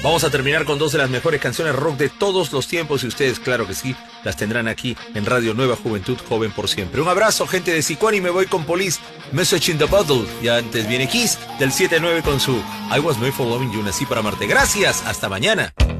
Vamos a terminar con dos de las mejores canciones rock de todos los tiempos y ustedes, claro que sí, las tendrán aquí en Radio Nueva Juventud, joven por siempre. Un abrazo, gente de Sicuán, y me voy con Police, Message in the Bottle. Y antes viene Kiss del 7-9 con su I Was Made for Loving You, nací para amarte. Gracias, hasta mañana.